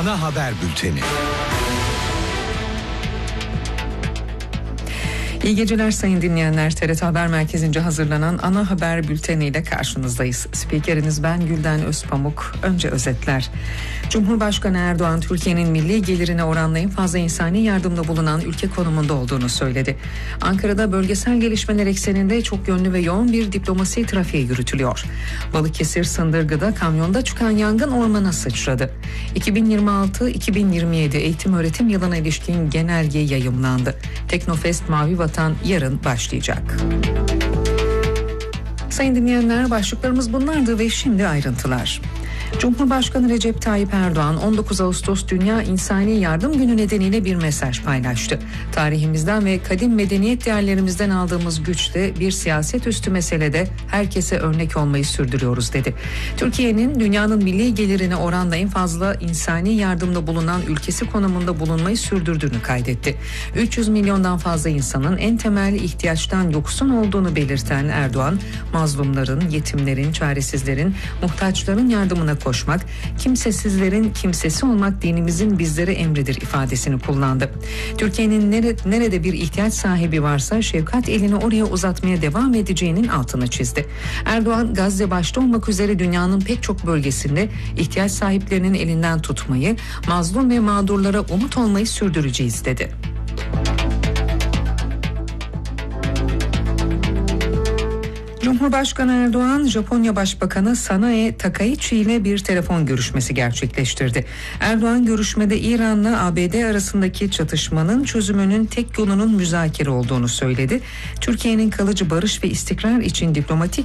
Ana haber bülteni. İyi geceler sayın dinleyenler. TRT Haber Merkezi'nce hazırlanan ana haber bülteniyle karşınızdayız. Spikeriniz ben Gülden Özpamuk. Önce özetler. Cumhurbaşkanı Erdoğan, Türkiye'nin milli gelirine oranla en fazla insani yardımda bulunan ülke konumunda olduğunu söyledi. Ankara'da bölgesel gelişmeler ekseninde çok yönlü ve yoğun bir diplomasi trafiği yürütülüyor. Balıkesir Sındırgı'da kamyonda çıkan yangın ormana sıçradı. 2026-2027 eğitim öğretim yılına ilişkin genelge yayımlandı. Teknofest Mavi Vatan yarın başlayacak. Sayın dinleyenler, başlıklarımız bunlardı ve şimdi ayrıntılar. Cumhurbaşkanı Recep Tayyip Erdoğan 19 Ağustos Dünya İnsani Yardım Günü nedeniyle bir mesaj paylaştı. Tarihimizden ve kadim medeniyet değerlerimizden aldığımız güçle bir siyaset üstü meselede herkese örnek olmayı sürdürüyoruz dedi. Türkiye'nin dünyanın milli gelirine oranla en fazla insani yardımda bulunan ülkesi konumunda bulunmayı sürdürdüğünü kaydetti. 300 milyondan fazla insanın en temel ihtiyaçtan yoksun olduğunu belirten Erdoğan, mazlumların, yetimlerin, çaresizlerin, muhtaçların yardımına koşmak, kimsesizlerin kimsesi olmak dinimizin bizlere emridir ifadesini kullandı. Türkiye'nin nerede bir ihtiyaç sahibi varsa şefkat elini oraya uzatmaya devam edeceğinin altını çizdi. Erdoğan, Gazze başta olmak üzere dünyanın pek çok bölgesinde ihtiyaç sahiplerinin elinden tutmayı, mazlum ve mağdurlara umut olmayı sürdüreceğiz dedi. Cumhurbaşkanı Erdoğan, Japonya Başbakanı Sanae Takaichi ile bir telefon görüşmesi gerçekleştirdi. Erdoğan görüşmede İran'la ABD arasındaki çatışmanın çözümünün tek yolunun müzakere olduğunu söyledi. Türkiye'nin kalıcı barış ve istikrar için diplomatik